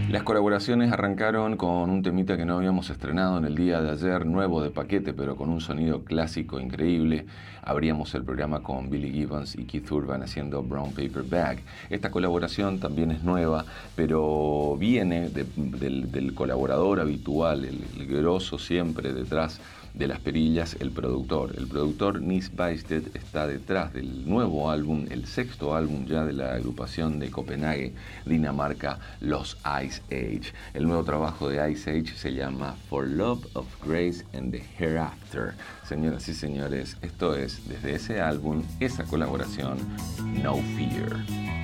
Las colaboraciones arrancaron con un temita que no habíamos estrenado en el día de ayer, nuevo de paquete, pero con un sonido clásico increíble. Abríamos el programa con Billy Gibbons y Keith Urban haciendo Brown Paper Bag. Esta colaboración también es nueva, pero viene del colaborador habitual, el grosso siempre detrás de las perillas, el productor. El productor Nis Bystedt está detrás del nuevo álbum, el sexto álbum ya de la agrupación de Copenhague, Dinamarca, los Ice Age. El nuevo trabajo de Ice Age se llama For Love of Grace and the Hereafter. Señoras y señores, esto es desde ese álbum, esa colaboración, No Fear.